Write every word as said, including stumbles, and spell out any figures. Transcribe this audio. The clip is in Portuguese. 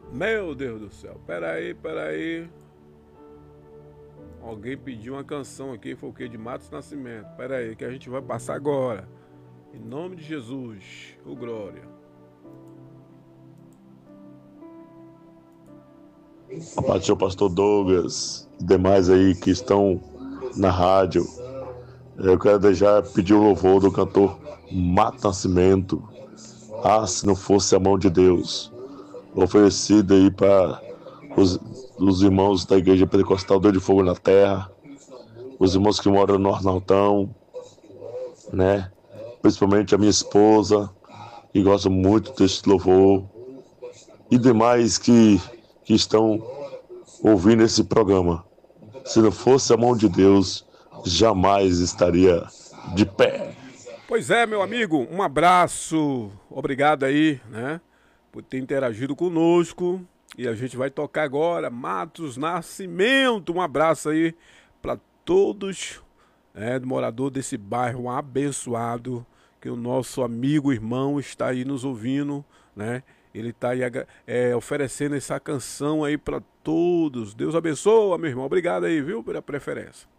Meu Deus do céu. Pera aí, pera aí. Alguém pediu uma canção aqui, foi o que? De Matos Nascimento. Pera aí, que a gente vai passar agora. Em nome de Jesus. O glória. Paz do Senhor, pastor Douglas, e demais aí que estão na rádio. Eu quero já pedir o louvor do cantor Mato Nascimento. Ah, se não fosse a mão de Deus. Oferecido aí para os, os irmãos da Igreja Pentecostal Deus de Fogo na Terra, os irmãos que moram no Arnautão, né? Principalmente a minha esposa, que gosta muito desse louvor, e demais que, que estão ouvindo esse programa. Se não fosse a mão de Deus, jamais estaria de pé. Pois é, meu amigo, um abraço. Obrigado aí, né, por ter interagido conosco. E a gente vai tocar agora Matos Nascimento. Um abraço aí para todos, né, do morador desse bairro abençoado, que o nosso amigo irmão está aí nos ouvindo, né? Ele está aí é, oferecendo essa canção aí para todos. Deus abençoe, meu irmão. Obrigado aí, viu, pela preferência.